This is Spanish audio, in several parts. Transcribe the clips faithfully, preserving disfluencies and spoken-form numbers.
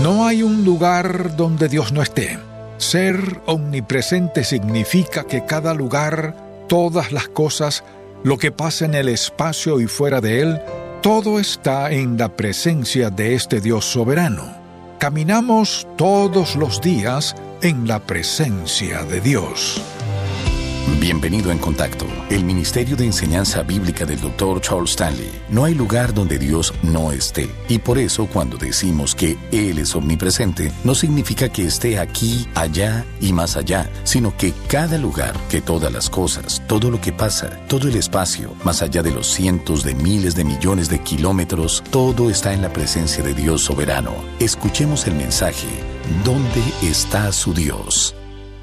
No hay un lugar donde Dios no esté. Ser omnipresente significa que cada lugar, todas las cosas, lo que pasa en el espacio y fuera de él, todo está en la presencia de este Dios soberano. Caminamos todos los días en la presencia de Dios. Bienvenido en Contacto, el Ministerio de Enseñanza Bíblica del doctor Charles Stanley. No hay lugar donde Dios no esté. Y por eso, cuando decimos que Él es omnipresente, no significa que esté aquí, allá y más allá, sino que cada lugar, que todas las cosas, todo lo que pasa, todo el espacio, más allá de los cientos de miles de millones de kilómetros, todo está en la presencia de Dios soberano. Escuchemos el mensaje: ¿dónde está su Dios?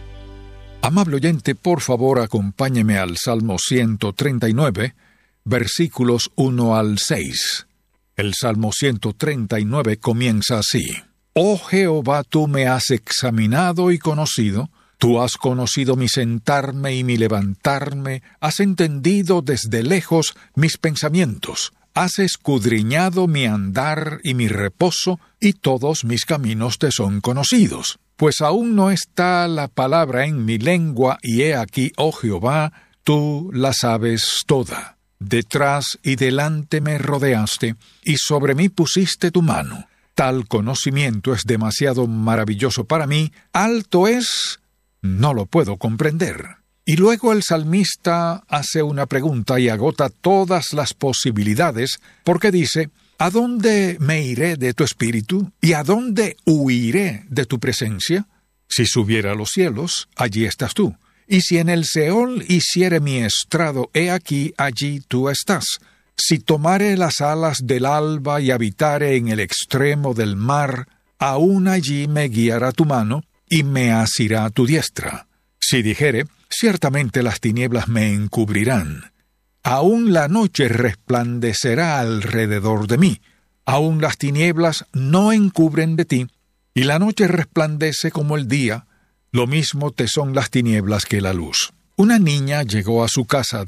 Amable oyente, por favor acompáñeme al Salmo ciento treinta y nueve, versículos uno al seis. El Salmo ciento treinta y nueve comienza así: Oh Jehová, tú me has examinado y conocido, tú has conocido mi sentarme y mi levantarme, has entendido desde lejos mis pensamientos, has escudriñado mi andar y mi reposo, y todos mis caminos te son conocidos. Pues aún no está la palabra en mi lengua, y he aquí, oh Jehová, tú la sabes toda. Detrás y delante me rodeaste, y sobre mí pusiste tu mano. Tal conocimiento es demasiado maravilloso para mí, alto es, no lo puedo comprender. Y luego el salmista hace una pregunta y agota todas las posibilidades, porque dice: ¿A dónde me iré de tu espíritu? ¿Y a dónde huiré de tu presencia? Si subiera a los cielos, allí estás tú. Y si en el Seol hiciere mi estrado, he aquí, allí tú estás. Si tomare las alas del alba y habitare en el extremo del mar, aún allí me guiará tu mano y me asirá tu diestra. Si dijere: ciertamente las tinieblas me encubrirán, aún la noche resplandecerá alrededor de mí. Aún las tinieblas no encubren de ti, y la noche resplandece como el día. Lo mismo te son las tinieblas que la luz. Una niña llegó a su casa